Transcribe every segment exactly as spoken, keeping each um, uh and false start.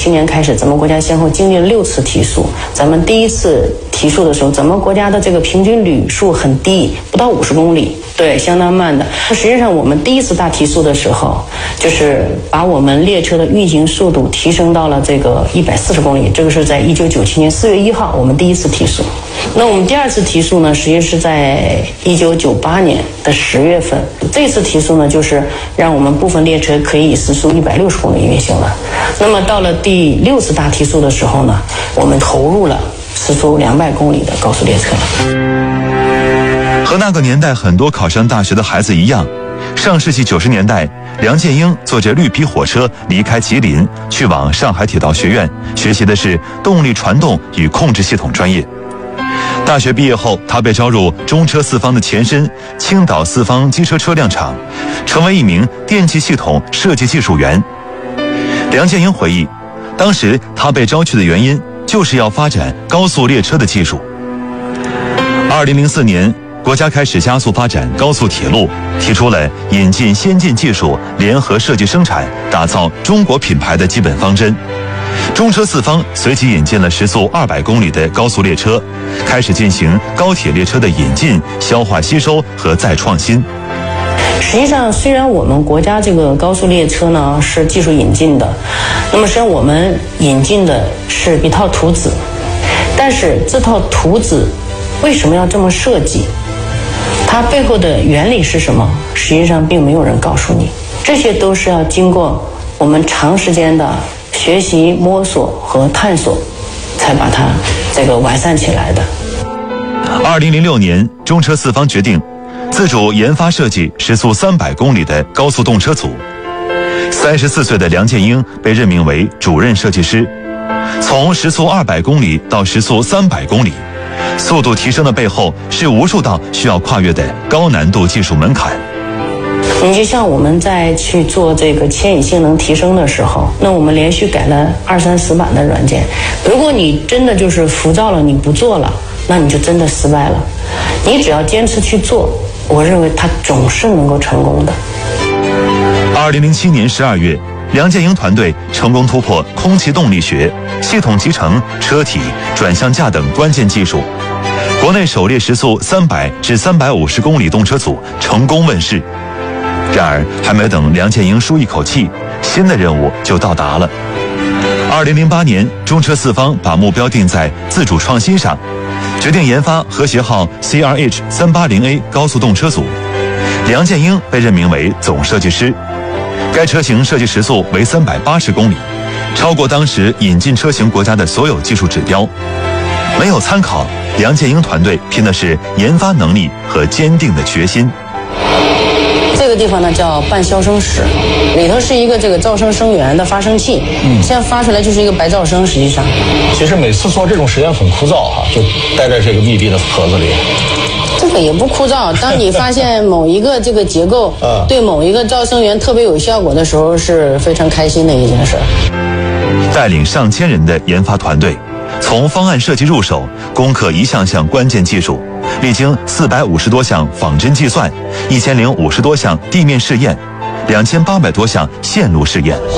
去年开始，咱们国家先后经历了六次提速。咱们第一次提速的时候，咱们国家的这个平均旅数很低，不到五十公里，对，相当慢的。实际上，我们第一次大提速的时候，就是把我们列车的运行速度提升到了这个一百四十公里，这个是在一九九七年四月一号，我们第一次提速。那我们第二次提速呢，实际是在一九九八年的十月份。这次提速呢，就是让我们部分列车可以以时速一百六十公里运行了。那么到了第六次大提速的时候呢，我们投入了时速两百公里的高速列车。 和那个年代很多考上大学的孩子一样，上世纪九十年代，梁建英坐着绿皮火车离开吉林，去往上海铁道学院，学习的是动力传动与控制系统专业。大学毕业后，他被招入中车四方的前身青岛四方机车车辆厂，成为一名电气系统设计技术员。梁建英回忆，当时他被招去的原因就是要发展高速列车的技术。二零零四年，国家开始加速发展高速铁路，提出了引进先进技术、联合设计生产、打造中国品牌的基本方针。中车四方随即引进了时速二百公里的高速列车，开始进行高铁列车的引进、消化吸收和再创新。 实际上，虽然我们国家这个高速列车呢是技术引进的，那么实际上我们引进的是一套图纸，但是这套图纸为什么要这么设计？它背后的原理是什么？实际上并没有人告诉你，这些都是要经过我们长时间的学习、摸索和探索，才把它这个完善起来的。 二零零六年，中车四方决定自主研发设计时速三百公里的高速动车组。三十四岁的梁建英被任命为主任设计师。从时速二百公里到时速三百公里，速度提升的背后是无数道需要跨越的高难度技术门槛。 你就像我们在去做这个牵引性能提升的时候，那我们连续改了二三十版的软件。如果你真的就是浮躁了，你不做了，那你就真的失败了。你只要坚持去做，我认为它总是能够成功的。 二零零七年十二月，梁建英团队成功突破空气动力学、系统集成、车体、转向架等关键技术，国内首列时速三百至三百五十公里动车组成功问世。然而，还没等梁建英舒一口气，新的任务就到达了。二零零八年，中车四方把目标定在自主创新上，决定研发和谐号 C R H 三八零 A 高速动车组。梁建英被任命为总设计师。该车型设计时速为三百八十公里，超过当时引进车型国家的所有技术指标。没有参考，梁建英团队拼的是研发能力和坚定的决心。 这个地方呢叫半消声室，里头是一个这个噪声声源的发生器，嗯，现在发出来就是一个白噪声。实际上， 其实每次做这种实验很枯燥哈、啊，就待在这个密闭的盒子里。 这个也不枯燥。当你发现某一个这个结构对某一个噪声源特别有效果的时候，是非常开心的一件事。 带领上千人的研发团队，从方案设计入手，攻克一项项关键技术，历经四百五十多项仿真计算，一千零五十多项地面试验，两千八百多项线路试验。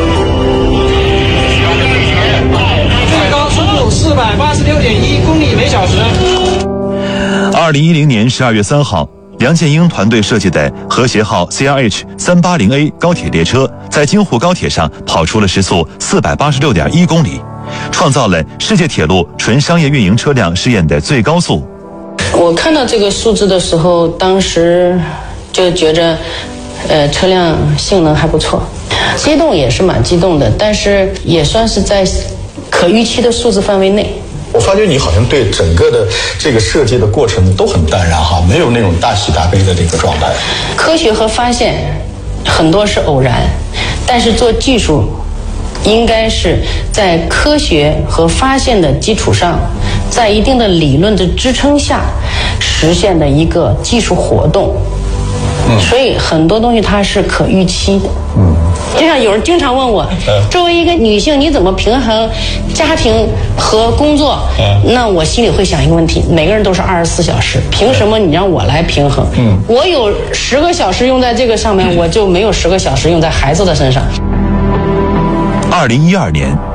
最高速度四百八十六点一公里每小时。 二零一零年十二月三号，梁建英团队设计的和谐号 C R H 三八零 A 高铁列车在京沪高铁上跑出了时速四百八十六点一公里，创造了世界铁路纯商业运营车辆试验的最高速。 我看到这个数字的时候，当时就觉着，呃，车辆性能还不错，激动也是蛮激动的，但是也算是在可预期的数字范围内。 我发觉你好像对整个的这个设计的过程都很淡然哈，没有那种大喜大悲的这个状态。 科学和发现很多是偶然，但是做技术应该是在科学和发现的基础上，在一定的理论的支撑下实现的一个技术活动。嗯，所以很多东西它是可预期的。嗯，就像有人经常问我，作为一个女性，你怎么平衡家庭和工作？那我心里会想一个问题：每个人都是二十四小时，凭什么你让我来平衡？嗯，我有十个小时用在这个上面，我就没有十个小时用在孩子的身上。 二零一二年，